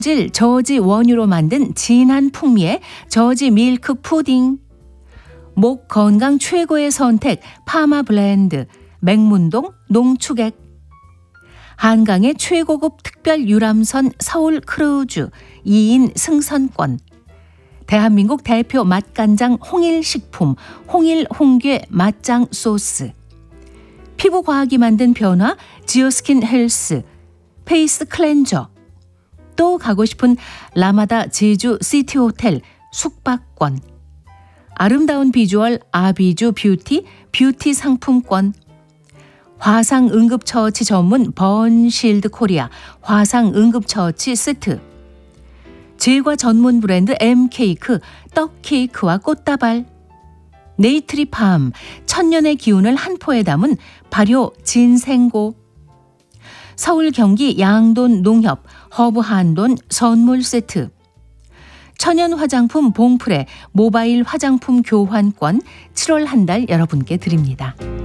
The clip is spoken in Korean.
질 저지 원유로 만든 진한 풍미의 저지 밀크 푸딩, 목 건강 최고의 선택 파마 블렌드 맹문동 농축액, 한강의 최고급 특별 유람선 서울 크루즈 2인 승선권, 대한민국 대표 맛간장 홍일식품 홍일 홍괴 맛장 소스, 피부과학이 만든 변화 지오스킨 헬스 페이스 클렌저, 또 가고 싶은 라마다 제주 시티호텔 숙박권, 아름다운 비주얼 아비주 뷰티 뷰티 상품권, 화상응급처치 전문 번실드 코리아 화상응급처치 세트, 제과 전문 브랜드 M케이크 떡케이크와 꽃다발, 네이트리팜 천년의 기운을 한 포에 담은 발효 진생고, 서울 경기 양돈 농협 허브 한돈 선물 세트, 천연 화장품 봉프레 모바일 화장품 교환권 7월 한 달 여러분께 드립니다.